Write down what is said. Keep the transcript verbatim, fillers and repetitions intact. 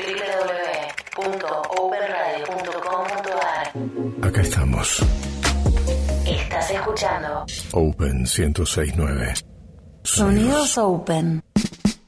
w w w punto open radio punto com punto a r. Acá estamos. Estás escuchando Open ciento seis punto nueve. Sonidos Open.